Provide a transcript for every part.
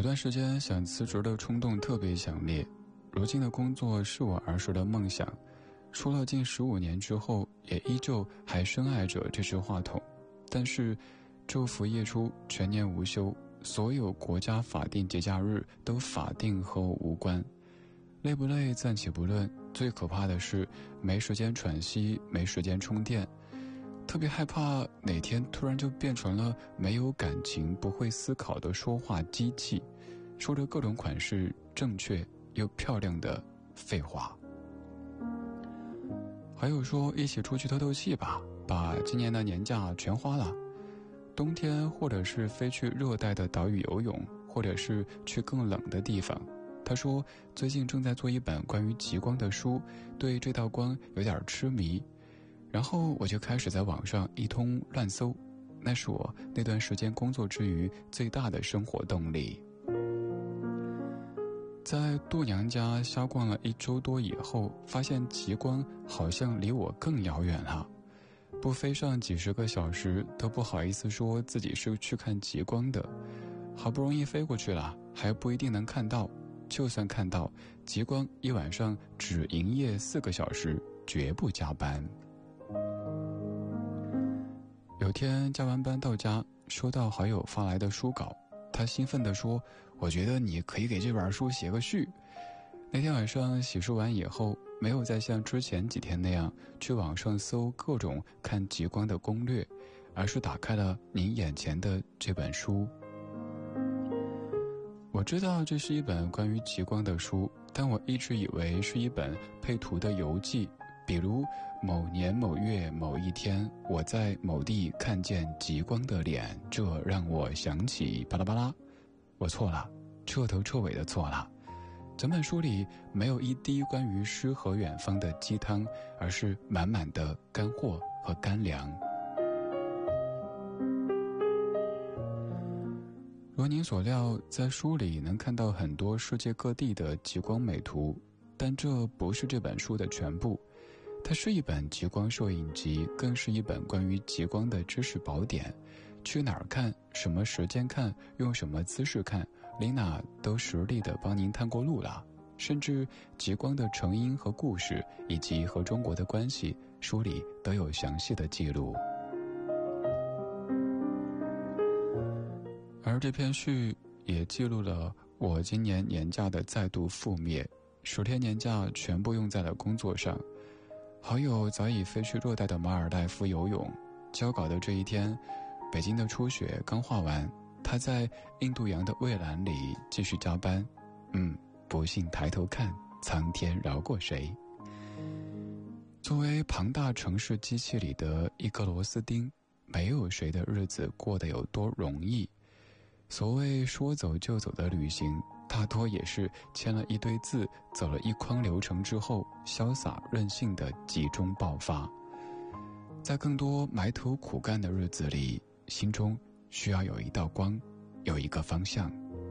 段时间想辞职的冲动特别强烈，如今的工作是我儿时的梦想，说了近15年之后，也依旧还深爱着这支话筒。但是昼伏夜出，全年无休，所有国家法定节假日都法定和我无关。累不累暂且不论，最可怕的是没时间喘息，没时间充电。特别害怕哪天突然就变成了没有感情、不会思考的说话机器，说着各种款式正确又漂亮的废话。还有说一起出去透透气吧，把今年的年假全花了。冬天或者是飞去热带的岛屿游泳，或者是去更冷的地方。他说最近正在做一本关于极光的书，对这道光有点痴迷。然后我就开始在网上一通乱搜，那是我那段时间工作之余最大的生活动力。在度娘家瞎逛了1周多以后，发现极光好像离我更遥远了。不飞上几十个小时都不好意思说自己是去看极光的，好不容易飞过去了，还不一定能看到。就算看到，极光一晚上只营业4个小时，绝不加班。有天加完班到家，收到好友发来的书稿，他兴奋地说，我觉得你可以给这本书写个序。那天晚上洗漱完以后，没有再像之前几天那样去网上搜各种看极光的攻略，而是打开了您眼前的这本书。我知道这是一本关于极光的书，但我一直以为是一本配图的游记，比如某年某月某一天，我在某地看见极光的脸，这让我想起巴拉巴拉。我错了，彻头彻尾的错了。整本书里没有一滴关于诗和远方的鸡汤，而是满满的干货和干粮。如您所料，在书里能看到很多世界各地的极光美图，但这不是这本书的全部。它是一本极光摄影集，更是一本关于极光的知识宝典。去哪儿看，什么时间看，用什么姿势看，琳娜都实力地帮您探过路了。甚至极光的成因和故事，以及和中国的关系，书里都有详细的记录。而这篇序也记录了我今年年假的再度覆灭，10天年假全部用在了工作上。好友早已飞去热带的马尔代夫游泳，交稿的这一天，北京的初雪刚化完，他在印度洋的蔚蓝里继续加班。不信抬头看，苍天饶过谁。作为庞大城市机器里的一颗螺丝钉，没有谁的日子过得有多容易。所谓说走就走的旅行，大多也是签了一堆字，走了一筐流程之后，潇洒任性的集中爆发。在更多埋头苦干的日子里，心中需要有一道光，有一个方向。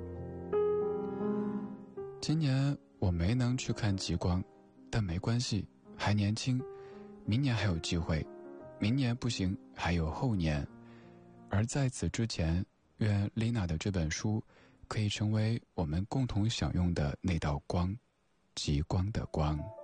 今年我没能去看极光，但没关系，还年轻，明年还有机会，明年不行还有后年。而在此之前，愿丽娜的这本书可以成为我们共同享用的那道光，极光的光。